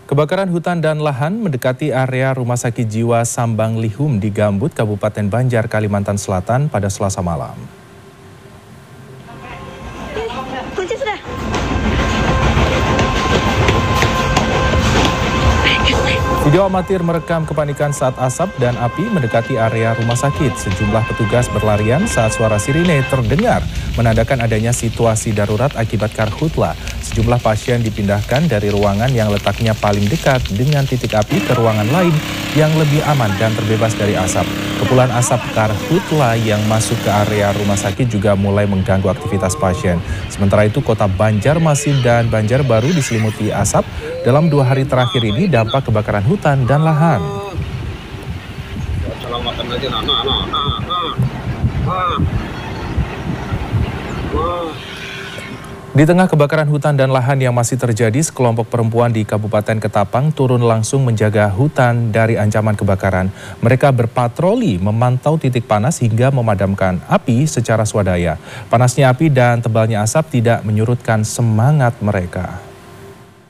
Kebakaran hutan dan lahan mendekati area Rumah Sakit Jiwa Sambang Lihum di Gambut, Kabupaten Banjar, Kalimantan Selatan pada Selasa malam. Video amatir merekam kepanikan saat asap dan api mendekati area rumah sakit. Sejumlah petugas berlarian saat suara sirine terdengar, menandakan adanya situasi darurat akibat karhutla. Sejumlah pasien dipindahkan dari ruangan yang letaknya paling dekat dengan titik api ke ruangan lain yang lebih aman dan terbebas dari asap. Kepulan asap karhutla yang masuk ke area rumah sakit juga mulai mengganggu aktivitas pasien. Sementara itu, kota Banjarmasin dan Banjarbaru diselimuti asap. Dalam 2 hari terakhir ini dampak kebakaran hutan dan lahan. Di tengah kebakaran hutan dan lahan yang masih terjadi, sekelompok perempuan di Kabupaten Ketapang turun langsung menjaga hutan dari ancaman kebakaran. Mereka berpatroli memantau titik panas hingga memadamkan api secara swadaya. Panasnya api dan tebalnya asap tidak menyurutkan semangat mereka.